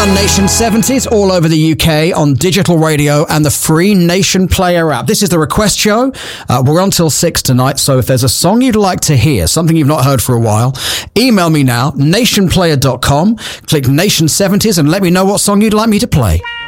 on Nation 70s all over the UK on digital radio and the free Nation Player app. This is the request show. We're on till 6 tonight, so if there's a song you'd like to hear, something you've not heard for a while, email me now, nationplayer.com, click Nation 70s and let me know what song you'd like me to play.